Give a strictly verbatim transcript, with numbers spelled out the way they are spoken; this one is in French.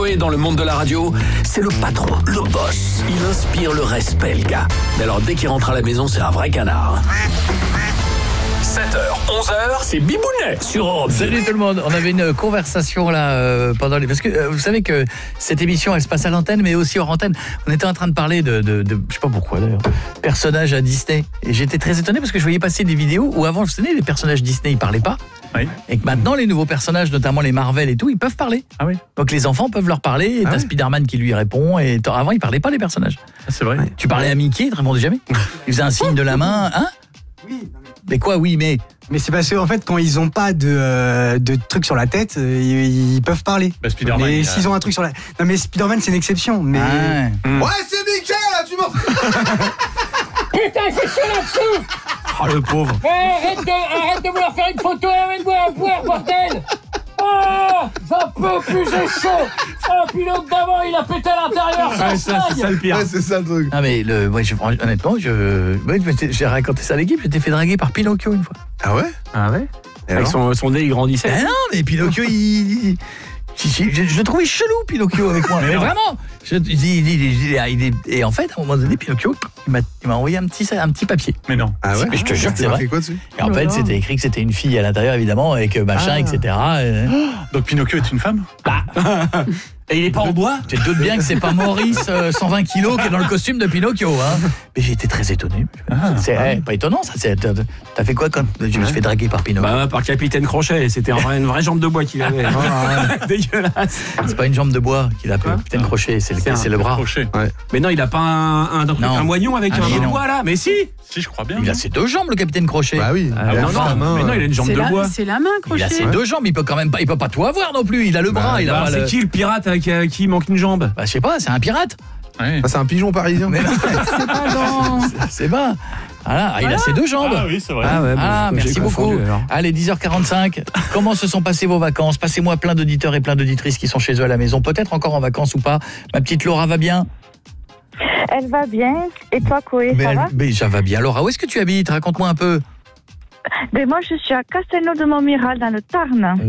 Coé dans le monde de la radio, c'est le patron, le boss. Il inspire le respect, le gars. Mais alors, dès qu'il rentre à la maison, c'est un vrai canard. sept heures, onze heures, c'est Bibounet sur Europe. Salut tout le monde. On avait une conversation là euh, pendant les... Parce que euh, vous savez que cette émission, elle se passe à l'antenne, mais aussi hors antenne. On était en train de parler de... de, de je sais pas pourquoi d'ailleurs. Personnages à Disney. Et j'étais très étonné parce que je voyais passer des vidéos où avant, vous savez, les personnages Disney, ils parlaient pas. Oui. Et que maintenant, les nouveaux personnages, notamment les Marvel et tout, ils peuvent parler. Ah oui. Donc les enfants peuvent leur parler. Et ah t'as oui. Spider-Man qui lui répond. Et avant, ils parlaient pas, les personnages. Ah, c'est vrai. Tu parlais à Mickey, il te répondait jamais. Il faisait un signe de la main. Hein? Oui. Mais quoi, oui, mais... Mais c'est parce qu'en fait, quand ils ont pas de, euh, de trucs sur la tête, euh, ils, ils peuvent parler. Bah, Spider-Man, mais s'ils a... ont un truc sur la... Non, mais Spider-Man, c'est une exception. Mais... Ah. Mmh. Ouais, c'est Mickey, là, tu m'en... Putain, c'est chaud là-dessous. Oh, le pauvre. Hey, arrête, de, arrête de vouloir faire une photo, amène-moi à boire, bordel. Oh, j'en peux plus, j'ai chaud. Oh, puis l'autre d'avant, il a pété à l'intérieur. Ouais, ça, c'est ça le pire. Ouais, c'est ça le truc. Ah, mais le, ouais, je, honnêtement, je, ouais, j'ai raconté ça à l'équipe, j'étais fait draguer par Pinocchio une fois. Ah ouais? Ah ouais? Avec son, son nez, il grandissait. Ah non, mais Pinocchio, il... il Je, je, je le trouvais chelou, Pinocchio, avec moi. Mais vraiment je, il, il, il, il, il, Et en fait, à un moment donné, Pinocchio, il m'a, il m'a envoyé un petit, un petit papier. Mais non. Ah ouais? Mais je te jure que c'est vrai. Quoi dessus? Et en fait, c'était écrit que c'était une fille à l'intérieur, évidemment, avec machin, ah. et cetera. Et... Donc Pinocchio est une femme? Bah. Et il est pas en bois. Tu te doutes bien que c'est pas Maurice, euh, cent vingt kilos, qui est dans le costume de Pinocchio. Hein. Mais j'ai été très étonné. Ah, c'est ah. hey, pas étonnant, ça. C'est, t'as fait quoi quand je me suis fait draguer par Pinocchio? Bah, par Capitaine Crochet. C'était une vraie jambe de bois qu'il avait. Oh, dégueulasse. C'est pas une jambe de bois qu'il a, Capitaine Crochet, c'est le, c'est c'est le bras. Crochet. Ouais. Mais non, il a pas un, un, un, un moignon avec ah, un bout de bois là. Mais si. Si, je crois bien. Il a ses deux jambes, le Capitaine Crochet. Bah oui. Ah, non, non, non, mais non, il a une jambe c'est de la, bois. C'est la main, Crochet. Il a ses ouais. deux jambes. Il peut quand même pas. Il peut pas tout avoir non plus. Il a le bras. Bah, il a bah, pas c'est le... qui le pirate à qui, à qui manque une jambe? Bah, je sais pas. C'est un pirate. Ouais. Ah, c'est un pigeon parisien. Mais non, c'est pas dans. C'est, c'est pas. Voilà, ah, il a ses deux jambes. Ah oui, c'est vrai. Ah, ouais, bon, ah merci beaucoup. Confondu, allez, dix heures quarante-cinq. Comment se sont passées vos vacances? Passez-moi plein d'auditeurs et plein d'auditrices qui sont chez eux à la maison, peut-être encore en vacances ou pas. Ma petite Laura va bien? Elle va bien. Et toi, Coé, mais ça elle, va? Mais ça va bien. Laura, où est-ce que tu habites? Raconte-moi un peu. Mais moi, je suis à Castelnau de Montmiral, dans le Tarn.